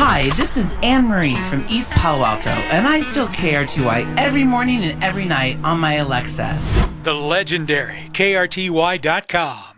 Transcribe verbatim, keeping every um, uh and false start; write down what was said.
Hi, this is Anne Marie from East Palo Alto, and I still K R T Y every morning and every night on my Alexa. The legendary K R T Y dot com.